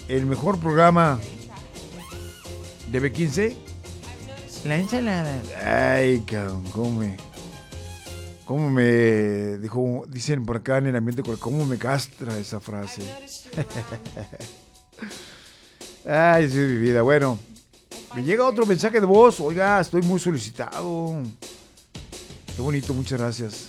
el mejor programa de B15. La ensalada. Ay, cabrón, cómo me dijo, dicen por acá en el ambiente, cómo me castra esa frase. Ay, sí, mi vida. Bueno, me llega otro mensaje de voz. Oiga, estoy muy solicitado. Qué bonito, muchas gracias.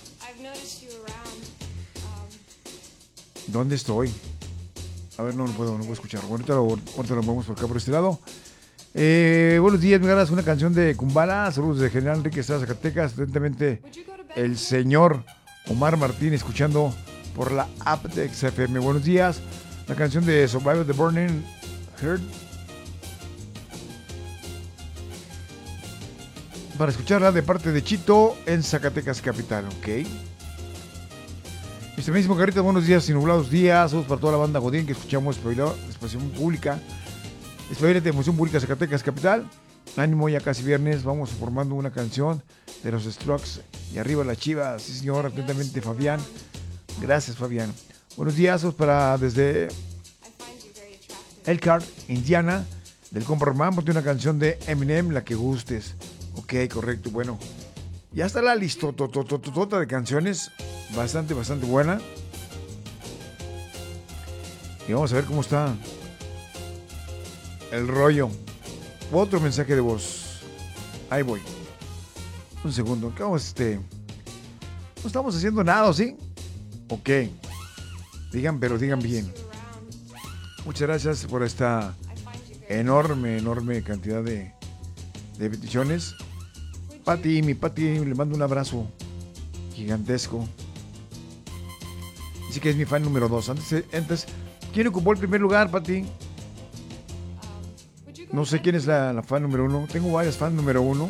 ¿Dónde estoy? A ver, no puedo escuchar. Bueno, ahorita lo vamos por acá por este lado. Buenos días, me ganas una canción de Kumbala. Saludos de General Enrique Estrada, Zacatecas. Atentamente, el señor Omar Martín, escuchando por la app de XFM. Buenos días. La canción de Survival the Burning Heart. Para escucharla de parte de Chito en Zacatecas Capital, ¿ok? Este mismo Carita, buenos días y nublados días. Saludos para toda la banda Godín que escuchamos Expresión Pública. Espabilete de Emoción Pública Zacatecas Capital. Ánimo, ya casi viernes. Vamos formando una canción de los Strokes. Y arriba las Chivas. Sí, señor. Atentamente, Fabián. Gracias, Fabián. Buenos días. Para desde Elkhart, Indiana. Del Comparman. Ponte una canción de Eminem, la que gustes. Ok, correcto. Bueno, ya está la listotototota de canciones. Bastante buena. Y vamos a ver cómo está el rollo. Otro mensaje de voz. Ahí voy. Un segundo. No estamos haciendo nada, ¿sí? Ok. Pero digan bien. Muchas gracias por esta enorme cantidad de peticiones. Mi Pati, le mando un abrazo gigantesco. Dice que es mi fan número 2. Antes, ¿quién ocupó el primer lugar, Pati? No sé quién es la fan número 1. Tengo varias fans número 1.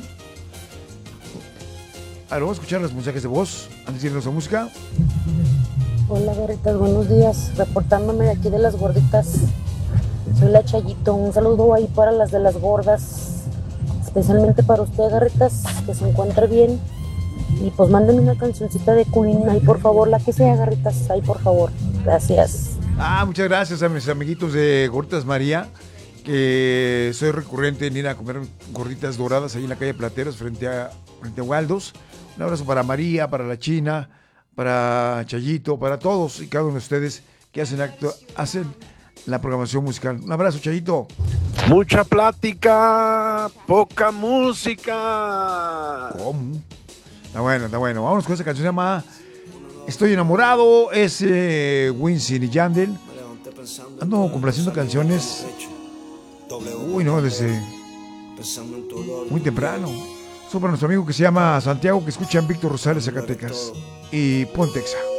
Ahora vamos a escuchar los mensajes de voz antes de irnos a música. Hola, Garritas, buenos días. Reportándome de aquí de las gorditas. Soy la Chayito. Un saludo ahí para las de las gordas. Especialmente para usted, Garritas, que se encuentre bien. Y pues mándenme una cancioncita de Queen. Ahí, por favor, la que sea, Garritas. Ahí, por favor. Gracias. Muchas gracias a mis amiguitos de Gorditas María, que soy recurrente en ir a comer gorditas doradas ahí en la calle Plateros frente a Waldos. Un abrazo para María, para la China, para Chayito, para todos y cada uno de ustedes que hacen la programación musical. Un abrazo, Chayito. Mucha plática, poca música. ¿Cómo? Está bueno. Vámonos con esa canción, se llama Estoy enamorado. Es Wisin y Yandel. Ando complaciendo canciones. Uy, no, desde muy temprano. Eso para nuestro amigo que se llama Santiago, que escucha en Víctor Rosales, Zacatecas. Y Pontexa.